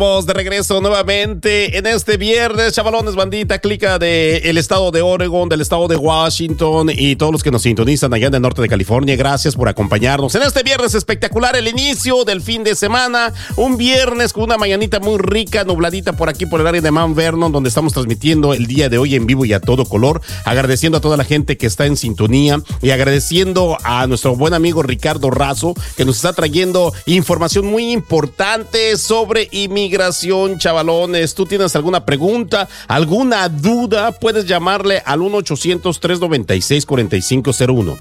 Pues de regreso nuevamente en este viernes, chavalones, bandita, clica del estado de Oregon, del estado de Washington y todos los que nos sintonizan allá en el norte de California. Gracias por acompañarnos en este viernes espectacular, el inicio del fin de semana. Un viernes con una mañanita muy rica, nubladita por aquí por el área de Mount Vernon, donde estamos transmitiendo el día de hoy en vivo y a todo color. Agradeciendo a toda la gente que está en sintonía y agradeciendo a nuestro buen amigo Ricardo Razo, que nos está trayendo información muy importante sobre inmigración, chavalones. ¿Tú tienes alguna pregunta, alguna duda? Puedes llamarle al 1-800-396-4501.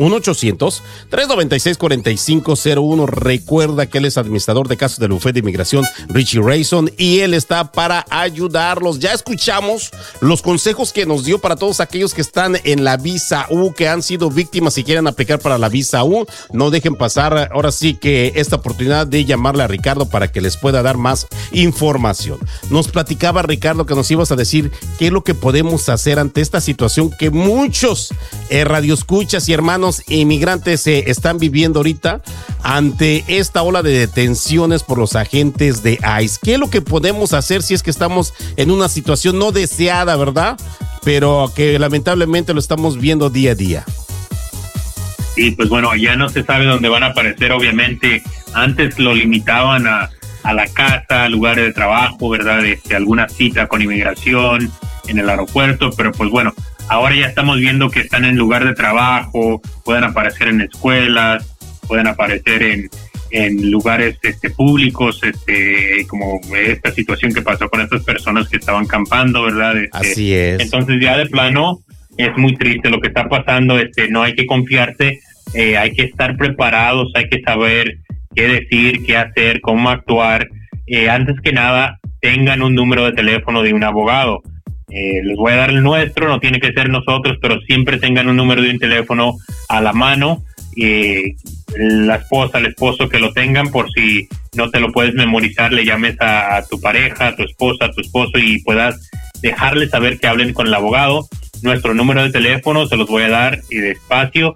1-800-396-4501. Recuerda que él es administrador de casos del bufete de inmigración Richie Rayson y él está para ayudarlos. Ya escuchamos los consejos que nos dio para todos aquellos que están en la visa U, que han sido víctimas y quieren aplicar para la visa U. No dejen pasar ahora sí que esta oportunidad de llamarle a Ricardo para que les pueda dar más información. Nos platicaba Ricardo que nos ibas a decir qué es lo que podemos hacer ante esta situación que muchos radioescuchas y hermanos inmigrantes están viviendo ahorita ante esta ola de detenciones por los agentes de ICE. ¿Qué es lo que podemos hacer si es que estamos en una situación no deseada, verdad? Pero que lamentablemente lo estamos viendo día a día. Sí, pues bueno, ya no se sabe dónde van a aparecer. Obviamente antes lo limitaban a la casa, a lugares de trabajo, ¿verdad? Alguna cita con inmigración en el aeropuerto, pero pues bueno, ahora ya estamos viendo que están en lugar de trabajo, pueden aparecer en escuelas, pueden aparecer en lugares públicos, como esta situación que pasó con estas personas que estaban campando, ¿verdad? Así es. Entonces ya de plano es muy triste lo que está pasando. No hay que confiarse, hay que estar preparados, hay que saber qué decir, qué hacer, cómo actuar. Antes que nada, tengan un número de teléfono de un abogado. Les voy a dar el nuestro, no tiene que ser nosotros, pero siempre tengan un número de un teléfono a la mano. La esposa, el esposo, que lo tengan, por si no te lo puedes memorizar, le llames a tu pareja, a tu esposa, a tu esposo y puedas dejarles saber que hablen con el abogado. Nuestro número de teléfono se los voy a dar y despacio,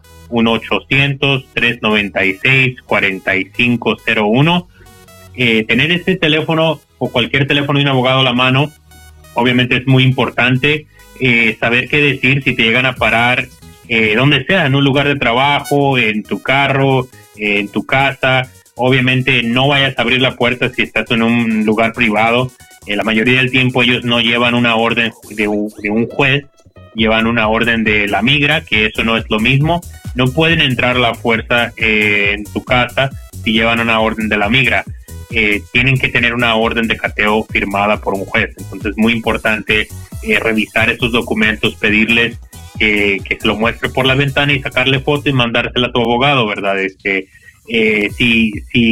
1-800-396-4501. Tener este teléfono o cualquier teléfono de un abogado a la mano, obviamente es muy importante. Saber qué decir si te llegan a parar, donde sea, en un lugar de trabajo, en tu carro, en tu casa. Obviamente no vayas a abrir la puerta si estás en un lugar privado. La mayoría del tiempo ellos no llevan una orden de un juez, llevan una orden de la migra, que eso no es lo mismo. No pueden entrar a la fuerza en tu casa si llevan una orden de la migra. Tienen que tener una orden de cateo firmada por un juez. Entonces es muy importante revisar esos documentos, pedirles que se lo muestre por la ventana y sacarle foto y mandársela a tu abogado, ¿verdad? Si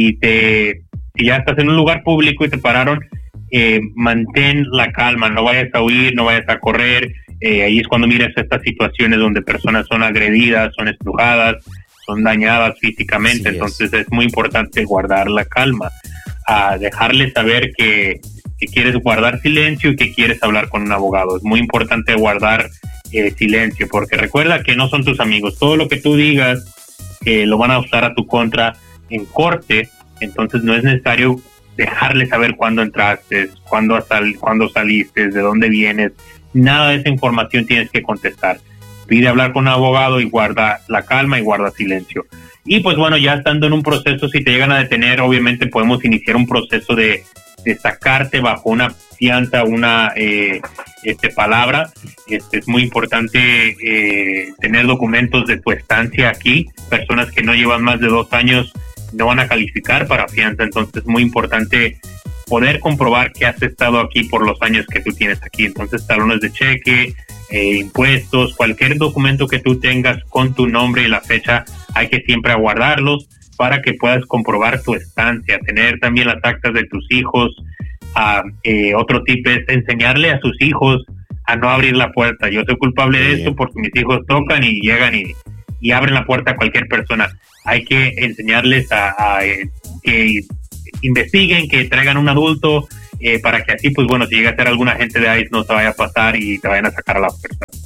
ya estás en un lugar público y te pararon, mantén la calma, no vayas a huir, no vayas a correr. Ahí es cuando miras estas situaciones donde personas son agredidas, son estrujadas, son dañadas físicamente. Entonces es muy importante guardar la calma, dejarles saber que quieres guardar silencio y que quieres hablar con un abogado. Es muy importante guardar silencio, porque recuerda que no son tus amigos. Todo lo que tú digas lo van a usar a tu contra en corte. Entonces no es necesario dejarles saber cuándo entraste, cuándo saliste, de dónde vienes. Nada de esa información tienes que contestar. Pide hablar con un abogado y guarda la calma y guarda silencio. Y pues bueno, ya estando en un proceso, si te llegan a detener, obviamente podemos iniciar un proceso de sacarte bajo una fianza, una palabra. Es muy importante tener documentos de tu estancia aquí. Personas que no llevan más de 2 años no van a calificar para fianza. Entonces es muy importante poder comprobar que has estado aquí por los años que tú tienes aquí. Entonces talones de cheque, impuestos, cualquier documento que tú tengas con tu nombre y la fecha, hay que siempre guardarlos para que puedas comprobar tu estancia. Tener también las actas de tus hijos. Otro tip es enseñarle a sus hijos a no abrir la puerta. Yo soy culpable de esto porque mis hijos tocan y llegan y abren la puerta a cualquier persona. Hay que enseñarles a que investiguen, que traigan un adulto, para que así, pues bueno, si llega a ser algún agente de ICE no se vaya a pasar y te vayan a sacar a la puerta.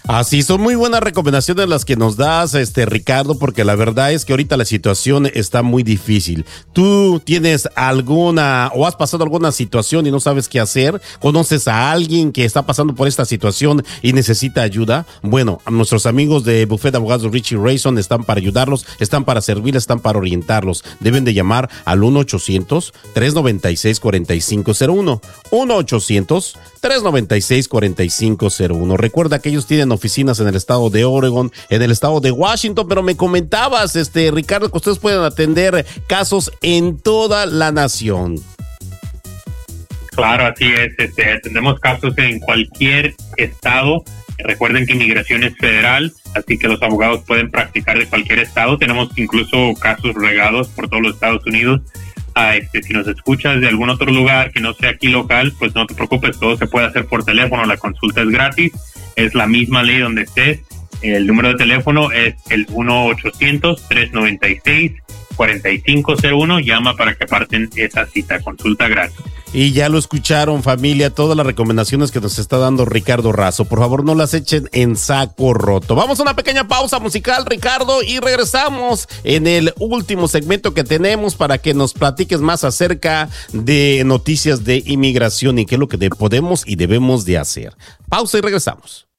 Así, son muy buenas recomendaciones las que nos das, Ricardo, porque la verdad es que ahorita la situación está muy difícil. ¿Tú tienes alguna o has pasado alguna situación y no sabes qué hacer? ¿Conoces a alguien que está pasando por esta situación y necesita ayuda? Bueno, nuestros amigos de Buffet de Abogados Richie Rayson están para ayudarlos, están para servirles, están para orientarlos. Deben de llamar al 1-800-396-4501. 1-800-396-4501. Recuerda que ellos tienen oficinas en el estado de Oregon, en el estado de Washington, pero me comentabas, Ricardo, que ustedes pueden atender casos en toda la nación. Claro, así es. Atendemos casos en cualquier estado. Recuerden que inmigración es federal, así que los abogados pueden practicar de cualquier estado. Tenemos incluso casos regados por todos los Estados Unidos. Si nos escuchas de algún otro lugar que no sea aquí local, pues no te preocupes, todo se puede hacer por teléfono. La consulta es gratis, es la misma ley donde estés. El número de teléfono es el 1-800-396-4501. Llama para que aparten esa cita, consulta gratis. Y ya lo escucharon, familia, todas las recomendaciones que nos está dando Ricardo Razo. Por favor, no las echen en saco roto. Vamos a una pequeña pausa musical, Ricardo, y regresamos en el último segmento que tenemos para que nos platiques más acerca de noticias de inmigración y qué es lo que podemos y debemos de hacer. Pausa y regresamos.